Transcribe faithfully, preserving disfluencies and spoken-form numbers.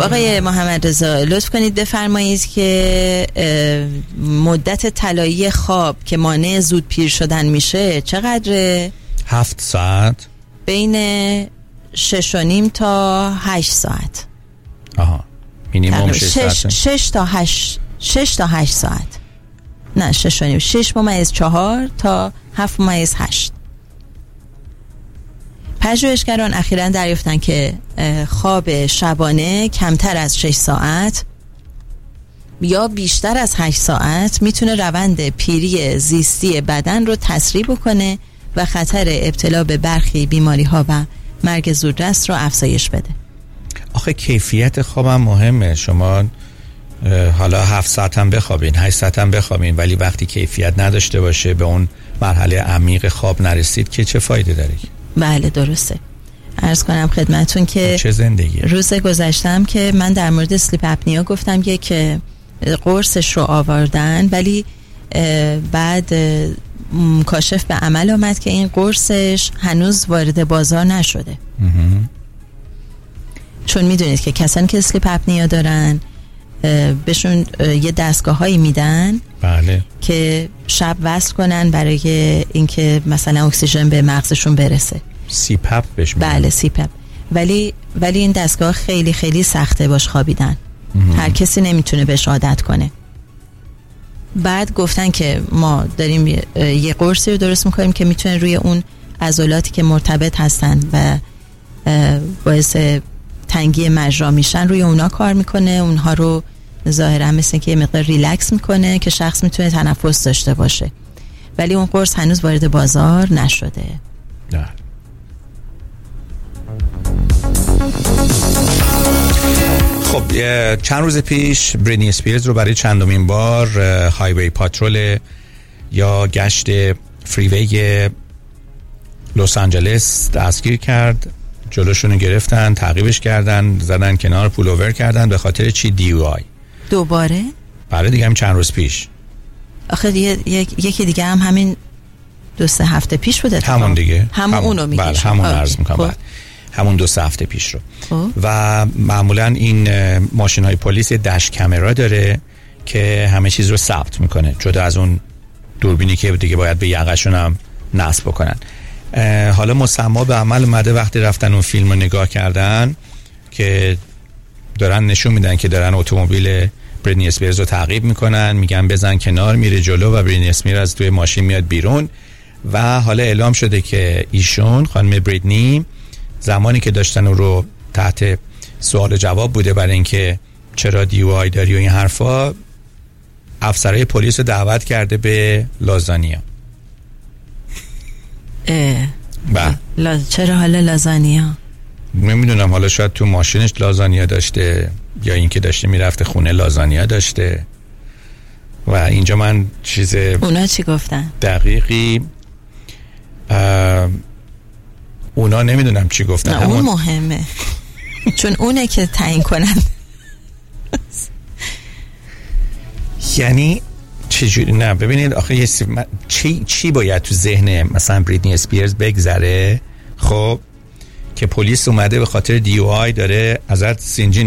آقای محمد رضا لطف کنید بفرمایید که مدت طلایی خواب که مانع زود پیر شدن میشه چقدره؟ هفت ساعت. بین شش و نیم تا هشت ساعت. آها مینیمم شش ساعت. شش تا هشت شش تا هشت ساعت. نه شش و نیم. شش ممیز چهار تا هفت ممیز هشت. پژوهشگران اخیراً دریافتن که خواب شبانه کمتر از شش ساعت یا بیشتر از هشت ساعت میتونه روند پیری زیستی بدن رو تسریع بکنه و خطر ابتلا به برخی بیماری ها و مرگ زودرس رو افزایش بده. آخه کیفیت خوابم مهمه. شما حالا هفت ساعت هم بخوابین، هشت ساعت هم بخوابین، ولی وقتی کیفیت نداشته باشه، به اون مرحله عمیق خواب نرسید که چه فایده داره؟ بله درسته. عرض کنم خدمتون که چه زندگی روز گذشتم که من در مورد اسلیپ اپنیا گفتم که قرصش رو آوردن، ولی بعد کاشف به عمل آمد که این قرصش هنوز وارد بازار نشده. چون میدونید که کسانی که اسلیپ اپنیا دارن بهشون یه دستگاه هایی میدن بله که شب وصل کنن برای اینکه مثلا اکسیژن به مغزشون برسه. سی پپ بهش میگن. بله سی پپ. ولی ولی این دستگاه خیلی خیلی سخته باش خوابیدن. هر کسی نمیتونه بهش عادت کنه. بعد گفتن که ما داریم یه قرصی رو درست میکنیم که میتونه روی اون عضلاتی که مرتبط هستن و باعث تنگی مجرا میشن روی اونا کار میکنه، اونها رو ظاهرا مثل که یه مقدار ریلکس میکنه که شخص میتونه تنفس داشته باشه. ولی اون قرص هنوز وارد بازار نشده. نه. خب چند روز پیش برینی اسپیرز رو برای چندمین بار هایوی پاترول یا گشت فریوی لس آنجلس دستگیر کرد. جلوشونو گرفتن، تعقیبش کردن، زدن کنار، پول اوور کردن. به خاطر چی؟ دی او آی. دوباره؟ برای دیگه هم چند روز پیش. آخه یکی دیگه هم همین دو سه هفته پیش بوده. همون دیگه. همون هم اونو میگه. بله همون عرض میکنم. خب. بعد همون دو سه هفته پیش رو. خب. و معمولا این ماشین های پلیس یه دش کامرا داره که همه چیز رو ثبت میکنه، جدا از اون دوربینی که دیگه باید به یقهشون هم نصب بکنن. حالا مسما به عمل اومده وقتی رفتن اون فیلم رو نگاه کردن که دارن نشون میدن که دارن اتومبیل برینی اسپیرز رو تعقیب میکنن، میگن بزن کنار، میره جلو و برینی اسپیرز از توی ماشین میاد بیرون. و حالا اعلام شده که ایشون خانم برینی زمانی که داشتن اون رو تحت سوال و جواب بوده برای اینکه چرا دی او آی داری و این حرفا، افسرهای پلیس رو دعوت کرده به لازانیا. اه لا... چرا حالا لازانیا؟ نمیدونم، حالا شاید تو ماشینش لازانیا داشته یا اینکه داشته میرفته خونه لازانیا داشته. و اینجا من چیز اونا چی گفتن؟ دقیقی اونا نمیدونم چی گفتن. نه اون مهمه چون اونه که تعیین کنن. یعنی چجوری؟ نه ببینید آخه یه سی... چی چی باید تو ذهن مثلا برینی اسپیرز بگذره خب که پلیس اومده به خاطر دی او آی داره ازت سینجی